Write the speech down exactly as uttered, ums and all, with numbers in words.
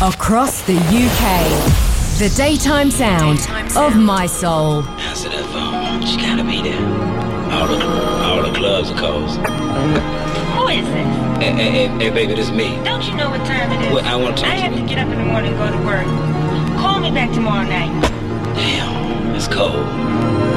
Across the U K, the daytime sound, daytime sound. Of my soul. Answer that phone. She gotta be there. All the, all the clubs are closed. Who is this? Hey, hey, hey, hey, baby, this is me. Don't you know what time it is? Well, I want to talk I to have you. to get up in the morning and go to work. Call me back tomorrow night. Damn, it's cold.